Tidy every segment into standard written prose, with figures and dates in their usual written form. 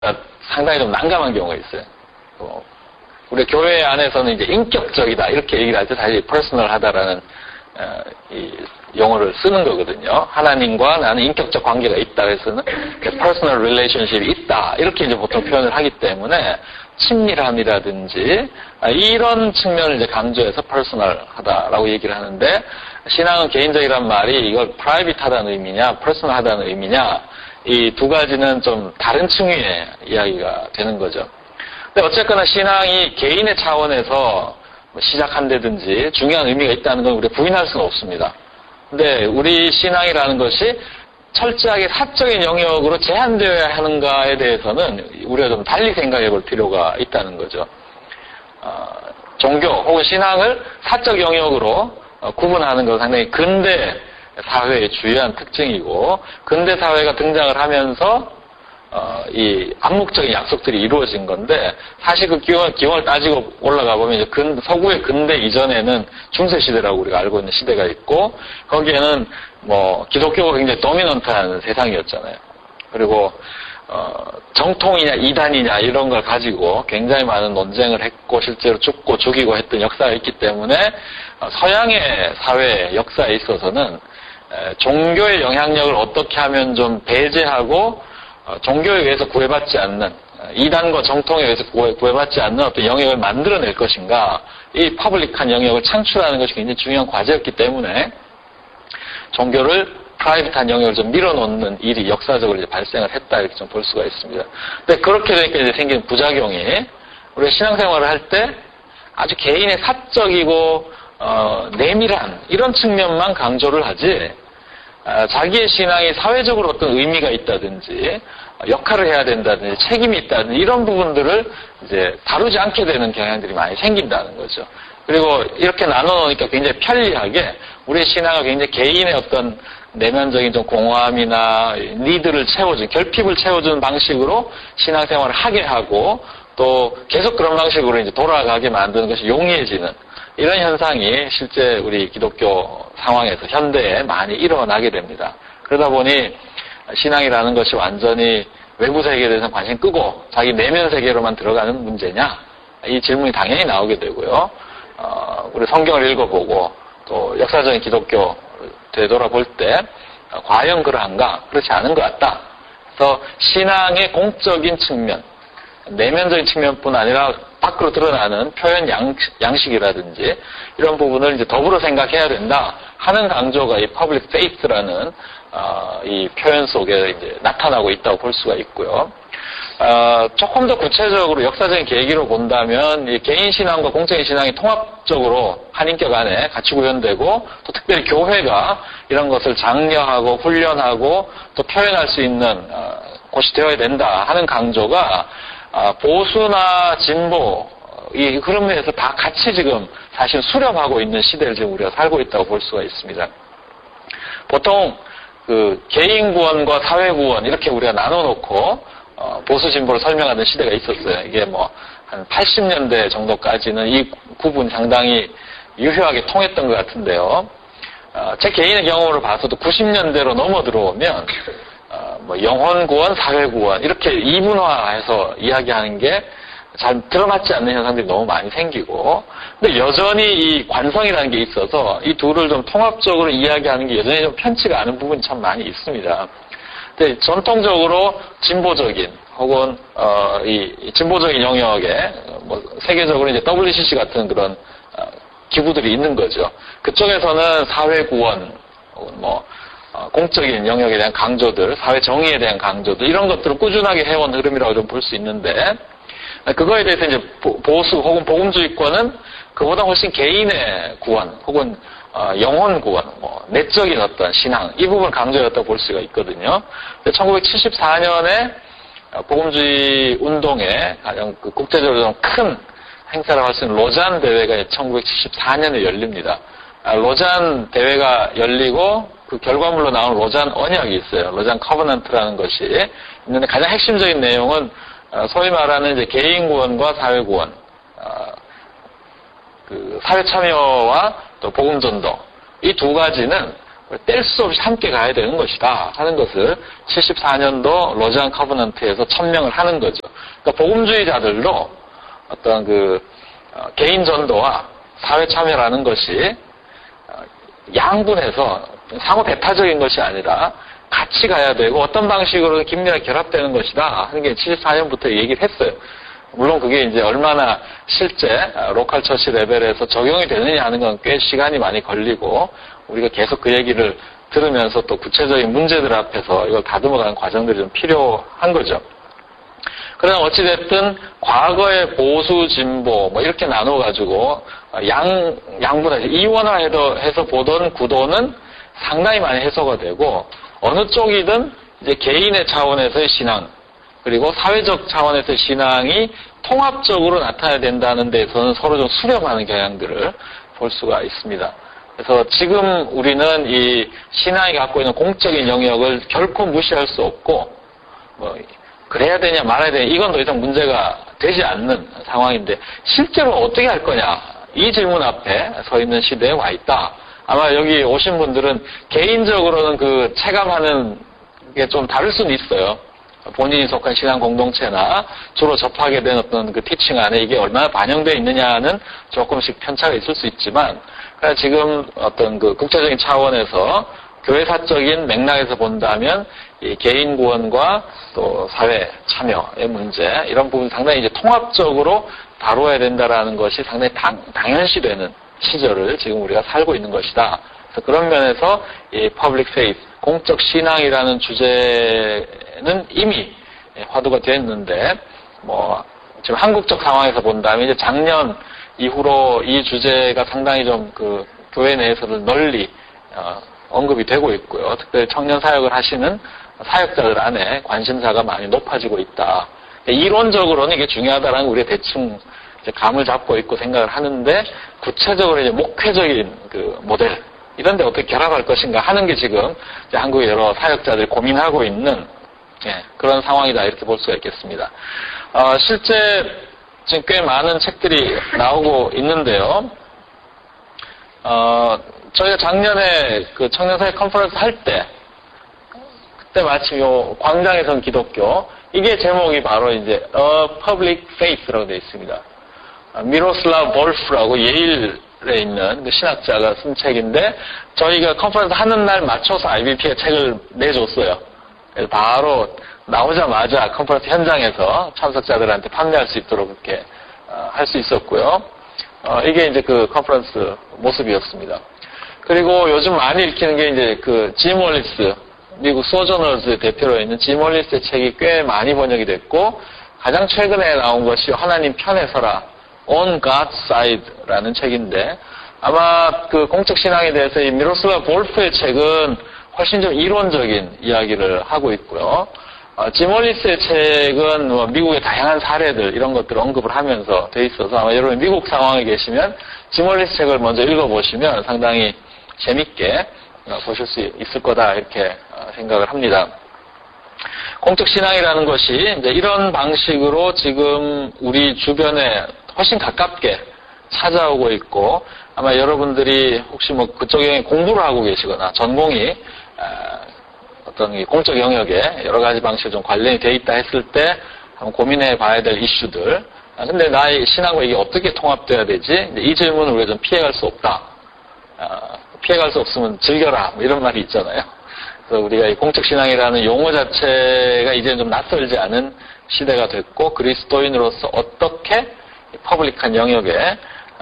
상당히 좀 난감한 경우가 있어요. 우리 교회 안에서는 이제 인격적이다 이렇게 얘기를 할 때 사실 퍼스널하다라는 이 용어를 쓰는 거거든요. 하나님과 나는 인격적 관계가 있다 해서는 퍼스널 릴레이션십이 있다 이렇게 이제 보통 표현을 하기 때문에 친밀함이라든지 이런 측면을 이제 강조해서 퍼스널하다라고 얘기를 하는데 신앙은 개인적이란 말이 이걸 프라이빗하다는 의미냐 퍼스널하다는 의미냐 이 두 가지는 좀 다른 층위의 이야기가 되는 거죠. 근데 어쨌거나 신앙이 개인의 차원에서 시작한다든지 중요한 의미가 있다는 건 우리가 부인할 수는 없습니다. 근데 우리 신앙이라는 것이 철저하게 사적인 영역으로 제한되어야 하는가에 대해서는 우리가 좀 달리 생각해 볼 필요가 있다는 거죠. 종교 혹은 신앙을 사적 영역으로 구분하는 것은 상당히 근대 사회의 주요한 특징이고 근대 사회가 등장을 하면서 이 암묵적인 약속들이 이루어진 건데 사실 그 기원을 따지고 올라가 보면 이제 서구의 근대 이전에는 중세 시대라고 우리가 알고 있는 시대가 있고 거기에는 뭐 기독교가 굉장히 도미넌트한 세상이었잖아요. 그리고 정통이냐 이단이냐 이런 걸 가지고 굉장히 많은 논쟁을 했고 실제로 죽고 죽이고 했던 역사가 있기 때문에 서양의 사회 역사에 있어서는 종교의 영향력을 어떻게 하면 좀 배제하고 종교에 의해서 구애받지 않는 이단과 정통에 의해서 구애받지 않는 어떤 영역을 만들어낼 것인가 이 퍼블릭한 영역을 창출하는 것이 굉장히 중요한 과제였기 때문에 종교를 프라이빗한 영역을 좀 밀어놓는 일이 역사적으로 이제 발생을 했다 이렇게 좀 볼 수가 있습니다. 근데 그렇게 되니까 이제 생기는 부작용이 우리가 신앙생활을 할 때 아주 개인의 사적이고 내밀한 이런 측면만 강조를 하지 자기의 신앙이 사회적으로 어떤 의미가 있다든지 역할을 해야 된다든지 책임이 있다든지 이런 부분들을 이제 다루지 않게 되는 경향들이 많이 생긴다는 거죠. 그리고 이렇게 나눠놓으니까 굉장히 편리하게 우리의 신앙을 굉장히 개인의 어떤 내면적인 좀 공허함이나 니드를 채워준 결핍을 채워주는 방식으로 신앙생활을 하게 하고 또 계속 그런 방식으로 이제 돌아가게 만드는 것이 용이해지는 이런 현상이 실제 우리 기독교 상황에서 현대에 많이 일어나게 됩니다. 그러다 보니 신앙이라는 것이 완전히 외부 세계에 대해서 관심 끄고 자기 내면 세계로만 들어가는 문제냐? 이 질문이 당연히 나오게 되고요. 우리 성경을 읽어보고 또 역사적인 기독교 되돌아볼 때 과연 그러한가? 그렇지 않은 것 같다. 그래서 신앙의 공적인 측면, 내면적인 측면뿐 아니라 밖으로 드러나는 표현 양식이라든지 이런 부분을 이제 더불어 생각해야 된다 하는 강조가 이 public faith라는 이 표현 속에 이제 나타나고 있다고 볼 수가 있고요. 조금 더 구체적으로 역사적인 계기로 본다면 이 개인 신앙과 공적인 신앙이 통합적으로 한 인격 안에 같이 구현되고 또 특별히 교회가 이런 것을 장려하고 훈련하고 또 표현할 수 있는 곳이 되어야 된다 하는 강조가 보수나 진보 이 흐름에서 다 같이 지금 사실 수렴하고 있는 시대를 지금 우리가 살고 있다고 볼 수가 있습니다. 보통 그 개인 구원과 사회 구원 이렇게 우리가 나눠놓고 보수 진보를 설명하는 시대가 있었어요. 이게 뭐 한 80년대 정도까지는 이 구분이 상당히 유효하게 통했던 것 같은데요. 제 개인의 경험으로 봐서도 90년대로 넘어 들어오면 뭐 영혼 구원, 사회 구원 이렇게 이분화해서 이야기하는 게 잘 들어맞지 않는 현상들이 너무 많이 생기고, 근데 여전히 이 관성이라는 게 있어서 이 둘을 좀 통합적으로 이야기하는 게 여전히 좀 편치가 않은 부분이 참 많이 있습니다. 근데 전통적으로 진보적인 혹은 이 진보적인 영역에 뭐 세계적으로 이제 WCC 같은 그런 기구들이 있는 거죠. 그쪽에서는 사회 구원 혹은 뭐 공적인 영역에 대한 강조들, 사회 정의에 대한 강조들 이런 것들을 꾸준하게 해온 흐름이라고 좀 볼 수 있는데 그거에 대해서 이제 보수 혹은 복음주의권은 그보다 훨씬 개인의 구원 혹은 영혼 구원, 뭐 내적인 어떤 신앙 이 부분을 강조했다고 볼 수가 있거든요. 1974년에 복음주의 운동에 가장 그 국제적으로 좀 큰 행사라고 할 수 있는 로잔 대회가 1974년에 열립니다. 로잔 대회가 열리고 그 결과물로 나온 로잔 언약이 있어요. 로잔 커버넌트라는 것이 있는데 가장 핵심적인 내용은 소위 말하는 이제 개인 구원과 사회 구원, 그 사회 참여와 또 복음 전도 이 두 가지는 뗄 수 없이 함께 가야 되는 것이다 하는 것을 74년도 로잔 커버넌트에서 천명을 하는 거죠. 그러니까 복음주의자들도 어떤 개인 전도와 사회 참여라는 것이 양분해서 상호 배타적인 것이 아니라 같이 가야 되고 어떤 방식으로 긴밀하게 결합되는 것이다 하는 게 74년부터 얘기를 했어요. 물론 그게 이제 얼마나 실제 로컬 처치 레벨에서 적용이 되느냐 하는 건 꽤 시간이 많이 걸리고 우리가 계속 그 얘기를 들으면서 또 구체적인 문제들 앞에서 이걸 다듬어가는 과정들이 좀 필요한 거죠. 그러나 어찌됐든 과거의 보수, 진보 뭐 이렇게 나눠가지고 양분해서 이원화해서 보던 구도는 상당히 많이 해소가 되고 어느 쪽이든 이제 개인의 차원에서의 신앙 그리고 사회적 차원에서의 신앙이 통합적으로 나타나야 된다는 데서는 서로 좀 수렴하는 경향들을 볼 수가 있습니다. 그래서 지금 우리는 이 신앙이 갖고 있는 공적인 영역을 결코 무시할 수 없고 뭐 그래야 되냐 말아야 되냐 이건 더 이상 문제가 되지 않는 상황인데 실제로 어떻게 할 거냐 이 질문 앞에 서 있는 시대에 와 있다. 아마 여기 오신 분들은 개인적으로는 그 체감하는 게 좀 다를 수는 있어요. 본인이 속한 신앙 공동체나 주로 접하게 된 어떤 그 티칭 안에 이게 얼마나 반영되어 있느냐는 조금씩 편차가 있을 수 있지만 지금 어떤 그 국제적인 차원에서 교회사적인 맥락에서 본다면 이 개인 구원과 또 사회 참여의 문제 이런 부분 상당히 이제 통합적으로 다루어야 된다라는 것이 상당히 당연시되는 시절을 지금 우리가 살고 있는 것이다. 그래서 그런 면에서 이 퍼블릭 페이스, 공적 신앙이라는 주제는 이미 화두가 됐는데 뭐 지금 한국적 상황에서 본다면 이제 작년 이후로 이 주제가 상당히 좀 그 교회 내에서도 널리 언급이 되고 있고요. 특별히 청년 사역을 하시는 사역자들 안에 관심사가 많이 높아지고 있다. 이론적으로는 이게 중요하다라는 우리가 대충 이제 감을 잡고 있고 생각을 하는데 구체적으로 이제 목회적인 그 모델 이런 데 어떻게 결합할 것인가 하는 게 지금 이제 한국의 여러 사역자들이 고민하고 있는 그런 상황이다 이렇게 볼 수가 있겠습니다. 실제 지금 꽤 많은 책들이 나오고 있는데요. 저희가 작년에 그 청년사회 컨퍼런스 할 때 그때 마침 요 광장에선 기독교 이게 제목이 바로 이제 A Public Faith라고 되어 있습니다. 미로슬라브 볼프라고 예일에 있는 그 신학자가 쓴 책인데 저희가 컨퍼런스 하는 날 맞춰서 IBP에 책을 내줬어요. 그래서 바로 나오자마자 컨퍼런스 현장에서 참석자들한테 판매할 수 있도록 그렇게 할 수 있었고요. 이게 이제 그 컨퍼런스 모습이었습니다. 그리고 요즘 많이 읽히는 게 이제 그 짐 월리스 미국 소저널즈의 대표로 있는 짐 월리스의 책이 꽤 많이 번역이 됐고 가장 최근에 나온 것이 하나님 편에 서라 On God's Side라는 책인데 아마 그 공적 신앙에 대해서 이 미로슬라브 볼프의 책은 훨씬 좀 이론적인 이야기를 하고 있고요. 짐 월리스의 책은 뭐 미국의 다양한 사례들 이런 것들을 언급을 하면서 돼 있어서 아마 여러분 미국 상황에 계시면 짐 월리스 책을 먼저 읽어보시면 상당히 재밌게 보실 수 있을 거다 이렇게 생각을 합니다. 공적 신앙이라는 것이 이제 이런 방식으로 지금 우리 주변에 훨씬 가깝게 찾아오고 있고 아마 여러분들이 혹시 뭐 그쪽에 공부를 하고 계시거나 전공이 어떤 이 공적 영역에 여러 가지 방식으로 좀 관련이 돼 있다 했을 때 한번 고민해 봐야 될 이슈들. 근데 나의 신앙과 이게 어떻게 통합돼야 되지? 이 질문을 우리가 좀 피해갈 수 없다. 피해갈 수 없으면 즐겨라. 뭐 이런 말이 있잖아요. 그래서 우리가 이 공적 신앙이라는 용어 자체가 이제는 좀 낯설지 않은 시대가 됐고 그리스도인으로서 어떻게 퍼블릭한 영역에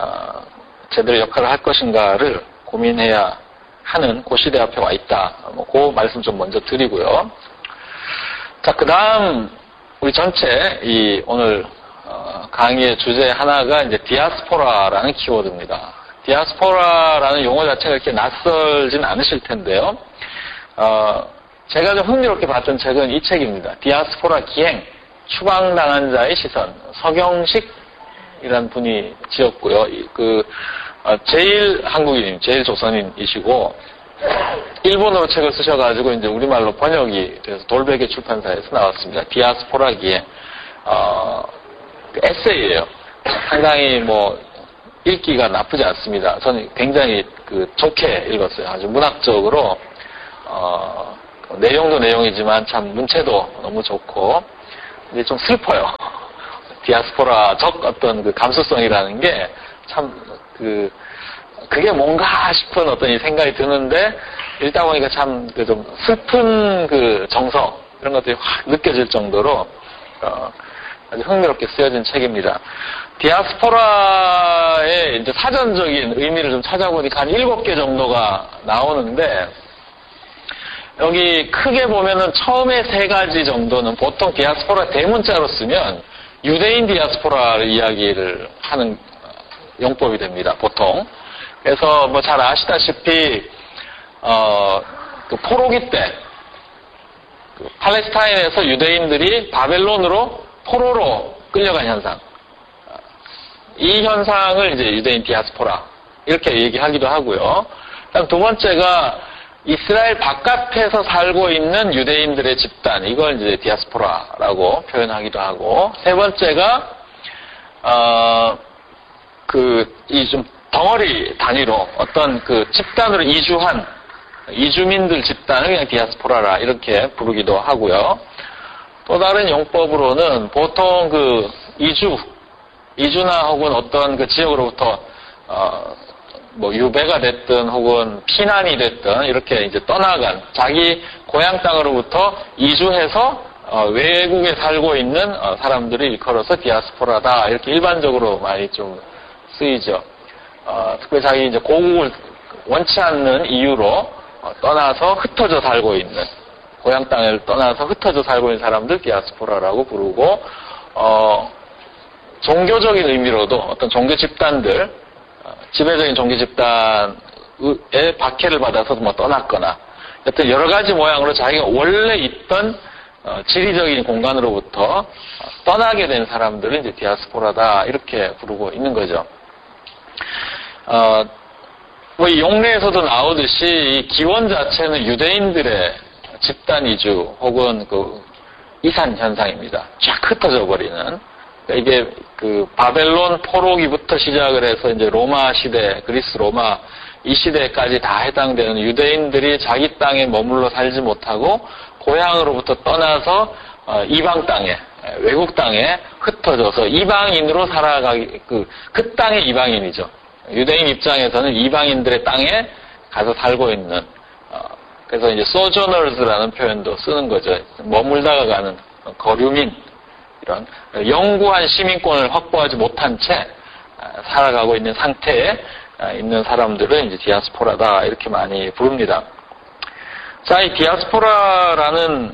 제대로 역할을 할 것인가를 고민해야 하는 그 시대 앞에 와 있다. 그 말씀 좀 먼저 드리고요. 자, 그 다음 우리 전체 이 오늘 강의의 주제 하나가 이제 디아스포라라는 키워드입니다. 디아스포라라는 용어 자체가 이렇게 낯설진 않으실 텐데요. 제가 좀 흥미롭게 봤던 책은 이 책입니다. 디아스포라 기행, 추방당한 자의 시선, 서경식이라는 분이 지었고요. 제일 한국인, 제일 조선인이시고 일본어로 책을 쓰셔가지고 이제 우리말로 번역이 돼서 돌베개 출판사에서 나왔습니다. 디아스포라 기행, 에세이예요. 상당히 뭐 읽기가 나쁘지 않습니다. 저는 굉장히 좋게 읽었어요. 아주 문학적으로, 내용도 내용이지만 참 문체도 너무 좋고, 이제 좀 슬퍼요. 디아스포라적 어떤 감수성이라는 게 참 그게 뭔가 싶은 어떤 이 생각이 드는데, 읽다 보니까 참 좀 슬픈 정서, 이런 것들이 확 느껴질 정도로, 아주 흥미롭게 쓰여진 책입니다. 디아스포라의 이제 사전적인 의미를 좀 찾아보니까 한 7개 정도가 나오는데, 여기 크게 보면은 처음에 3가지 정도는 보통 디아스포라 대문자로 쓰면 유대인 디아스포라를 이야기를 하는 용법이 됩니다, 보통. 그래서 뭐 잘 아시다시피, 포로기 때, 팔레스타인에서 유대인들이 바벨론으로 포로로 끌려간 현상. 이 현상을 이제 유대인 디아스포라, 이렇게 얘기하기도 하고요. 그다음 두 번째가 이스라엘 바깥에서 살고 있는 유대인들의 집단, 이걸 이제 디아스포라라고 표현하기도 하고, 세 번째가, 이 좀 덩어리 단위로 어떤 집단으로 이주한 이주민들 집단을 그냥 디아스포라라 이렇게 부르기도 하고요. 또 다른 용법으로는 보통 이주나 혹은 어떤 지역으로부터 뭐 유배가 됐든 혹은 피난이 됐든 이렇게 이제 떠나간 자기 고향 땅으로부터 이주해서 외국에 살고 있는 사람들을 일컬어서 디아스포라다 이렇게 일반적으로 많이 좀 쓰이죠. 특별히 자기 이제 고국을 원치 않는 이유로 떠나서 흩어져 살고 있는, 고향 땅을 떠나서 흩어져 살고 있는 사람들 디아스포라라고 부르고, 종교적인 의미로도 어떤 종교 집단들, 지배적인 종교 집단의 박해를 받아서 뭐 떠났거나, 여튼 여러 가지 모양으로 자기가 원래 있던 지리적인 공간으로부터 떠나게 된 사람들은 이제 디아스포라다 이렇게 부르고 있는 거죠. 뭐 이 용례에서도 나오듯이 이 기원 자체는 유대인들의 집단 이주 혹은 이산 현상입니다. 쫙 흩어져 버리는. 그러니까 이게 바벨론 포로기부터 시작을 해서 이제 로마 시대, 그리스 로마 이 시대까지 다 해당되는 유대인들이 자기 땅에 머물러 살지 못하고 고향으로부터 떠나서 이방 땅에, 외국 땅에 흩어져서 이방인으로 살아가기, 그 땅의 이방인이죠. 유대인 입장에서는 이방인들의 땅에 가서 살고 있는, 그래서 이제 sojourners라는 표현도 쓰는 거죠. 머물다가 가는 거류민, 이런 영구한 시민권을 확보하지 못한 채 살아가고 있는 상태에 있는 사람들은 이제 디아스포라다 이렇게 많이 부릅니다. 자, 이 디아스포라라는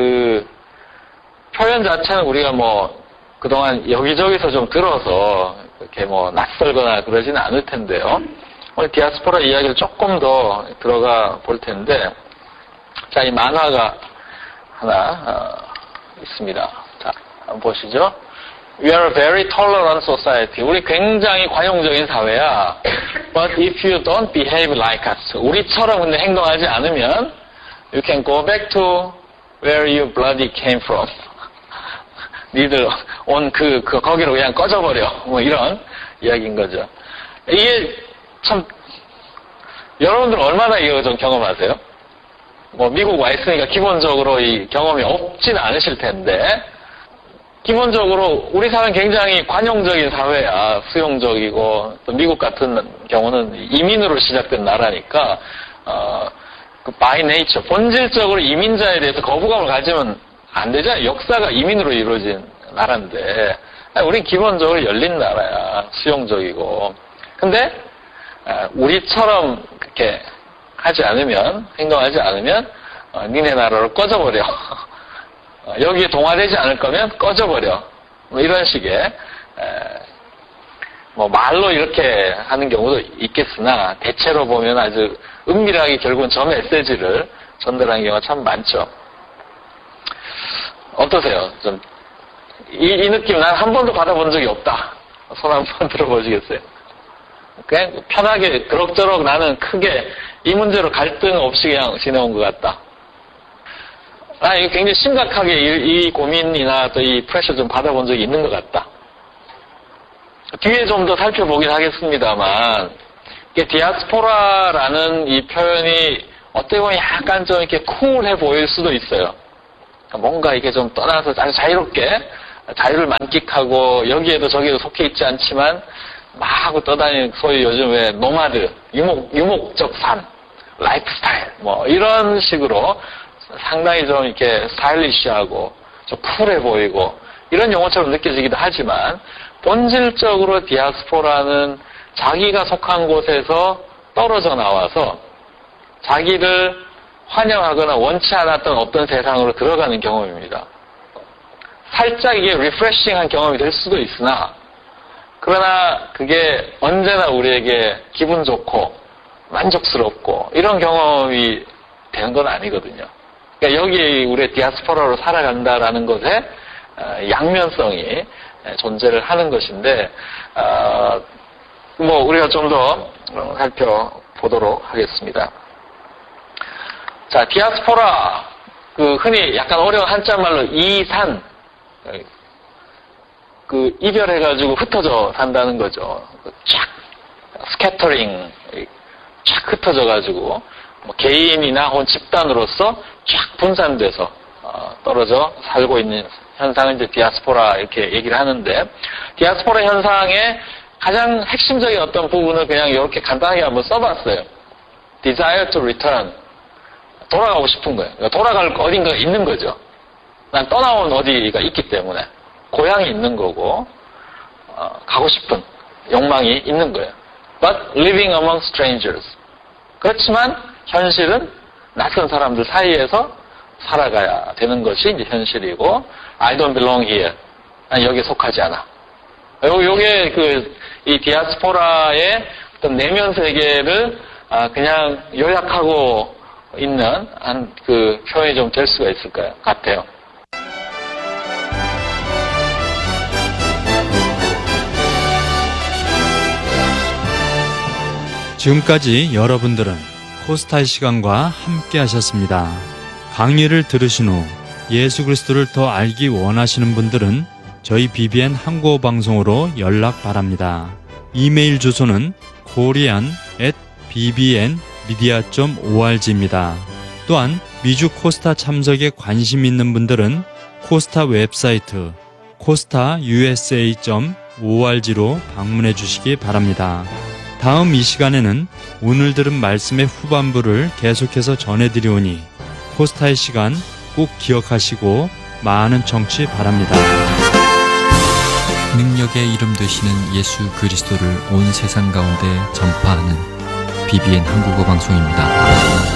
표현 자체는 우리가 뭐 그동안 여기저기서 좀 들어서 이렇게 뭐 낯설거나 그러지는 않을 텐데요. 오늘 디아스포라 이야기를 조금 더 들어가 볼 텐데, 자, 이 만화가 하나 있습니다. 자, 한번 보시죠. We are a very tolerant society. 우리 굉장히 관용적인 사회야. But if you don't behave like us, 우리처럼 근데 행동하지 않으면 you can go back to where you bloody came from. 니들 온 거기로 그냥 꺼져버려. 뭐 이런 이야기인 거죠. 이게 참, 여러분들 얼마나 이거 좀 경험하세요? 뭐 미국 와 있으니까 기본적으로 이 경험이 없진 않으실 텐데, 기본적으로 우리 사회는 굉장히 관용적인 사회야. 수용적이고, 또 미국 같은 경우는 이민으로 시작된 나라니까, by nature, 본질적으로 이민자에 대해서 거부감을 가지면 안 되잖아요. 역사가 이민으로 이루어진 나라인데, 우린 기본적으로 열린 나라야. 수용적이고. 근데, 우리처럼 그렇게 하지 않으면, 행동하지 않으면, 니네 나라로 꺼져버려. 여기에 동화되지 않을 거면 꺼져버려. 뭐 이런 식의, 뭐 말로 이렇게 하는 경우도 있겠으나, 대체로 보면 아주 은밀하게 결국은 저 메시지를 전달하는 경우가 참 많죠. 어떠세요? 좀, 이 느낌 난 한 번도 받아본 적이 없다. 손 한번 들어보시겠어요? 그냥 편하게 그럭저럭 나는 크게 이 문제로 갈등 없이 그냥 지내온 것 같다. 이거 굉장히 심각하게 이 고민이나 또 이 프레셔 좀 받아본 적이 있는 것 같다. 뒤에 좀 더 살펴보긴 하겠습니다만, 이게 디아스포라라는 이 표현이 어떻게 보면 약간 좀 이렇게 쿨해 보일 수도 있어요. 뭔가 이게 좀 떠나서 아주 자유롭게 자유를 만끽하고 여기에도 저기에도 속해 있지 않지만 막 하고 떠다니는 소위 요즘 왜 노마드, 유목적 삶, 라이프 스타일 뭐 이런 식으로 상당히 좀 이렇게 스타일리시하고 좀 쿨해 보이고 이런 용어처럼 느껴지기도 하지만 본질적으로 디아스포라는 자기가 속한 곳에서 떨어져 나와서 자기를 환영하거나 원치 않았던 어떤 세상으로 들어가는 경험입니다. 살짝 이게 리프레싱한 경험이 될 수도 있으나 그러나 그게 언제나 우리에게 기분 좋고 만족스럽고 이런 경험이 되는 건 아니거든요. 그러니까 여기 우리의 디아스포라로 살아간다라는 것에 양면성이 존재를 하는 것인데 뭐 우리가 좀 더 살펴보도록 하겠습니다. 자, 디아스포라 그 흔히 약간 어려운 한자말로 이산 그 이별해가지고 흩어져 산다는 거죠. 쫙 스캐터링 쫙 흩어져가지고 뭐 개인이나 혹은 집단으로서 쫙 분산돼서 떨어져 살고 있는 현상을 이제 디아스포라 이렇게 얘기를 하는데 디아스포라 현상의 가장 핵심적인 어떤 부분을 그냥 이렇게 간단하게 한번 써봤어요. Desire to return. 돌아가고 싶은 거예요. 그러니까 돌아갈 어딘가 있는 거죠. 난 떠나온 어디가 있기 때문에 고향이 있는 거고 가고 싶은 욕망이 있는 거예요. But living among strangers. 그렇지만 현실은 낯선 사람들 사이에서 살아가야 되는 것이 이제 현실이고 I don't belong here. 난 여기에 속하지 않아. 요게 이 디아스포라의 어떤 내면 세계를 그냥 요약하고 있는 그 표현이 좀 될 수가 있을 것 같아요. 지금까지 여러분들은 코스타의 시간과 함께 하셨습니다. 강의를 들으신 후 예수 그리스도를 더 알기 원하시는 분들은 저희 BBN 한국어 방송으로 연락 바랍니다. 이메일 주소는 korean@bbnmedia.org입니다. 또한 미주 코스타 참석에 관심 있는 분들은 코스타 웹사이트 costausa.org로 방문해 주시기 바랍니다. 다음 이 시간에는 오늘 들은 말씀의 후반부를 계속해서 전해드리오니 코스타의 시간 꼭 기억하시고 많은 청취 바랍니다. 능력의 이름 되시는 예수 그리스도를 온 세상 가운데 전파하는 BBN 한국어 방송입니다.